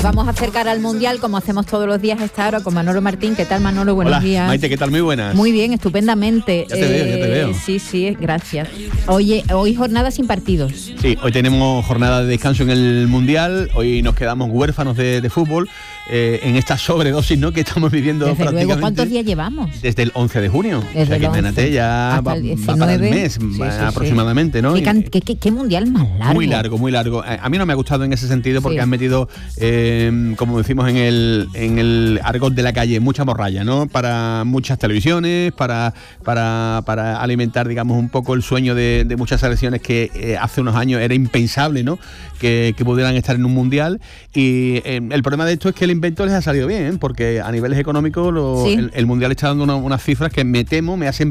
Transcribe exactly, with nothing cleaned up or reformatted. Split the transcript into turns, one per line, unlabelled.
Vamos a acercar al Mundial, como hacemos todos los días a esta hora, con Manolo Martín. ¿Qué tal, Manolo? Buenos
Hola,
días.
Maite, ¿qué tal? Muy buenas.
Muy bien, estupendamente.
Ya te veo, ya te veo.
Sí, sí, gracias. Oye, hoy jornada sin partidos.
Sí, hoy tenemos jornada de descanso en el Mundial. Hoy nos quedamos huérfanos de, de fútbol eh, en esta sobredosis, ¿no?, que estamos viviendo.
Desde
prácticamente.
luego, ¿cuántos días llevamos?
Desde el once de junio.
Desde
o sea que
el
imagínate,
once
ya
hasta
va,
el
va para el mes
sí, sí,
aproximadamente,
sí.
¿no?
¿Qué, can, qué, qué, qué mundial más largo?
Muy largo, muy largo. A mí no me ha gustado en ese sentido porque
Sí.
han metido, eh, como decimos en el en el argot de la calle, mucha morralla, ¿no? Para muchas televisiones, para para, para alimentar, digamos, un poco el sueño de, de muchas selecciones que eh, hace unos años era impensable, ¿no?, que, que pudieran estar en un mundial. Y eh, el problema de esto es que el invento les ha salido bien, ¿eh? Porque a niveles económicos lo,
Sí.
el, el mundial está dando una, unas cifras que me temo me hacen